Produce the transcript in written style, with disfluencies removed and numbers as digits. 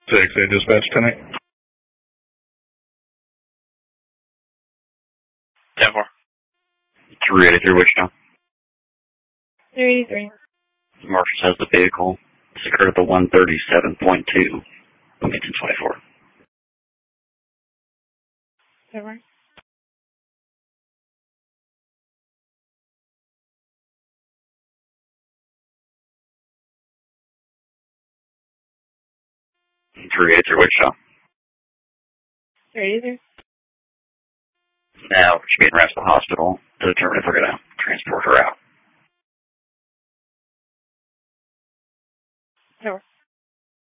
6A dispatch tonight. 10-4. 383 Wichita. 383. Marshall has the vehicle. It's occurred at the 137.2. Wilmington 24. 7. 383 Wichita. 383. Now, she's being rushed to the hospital to determine if we're going to transport her out. 7.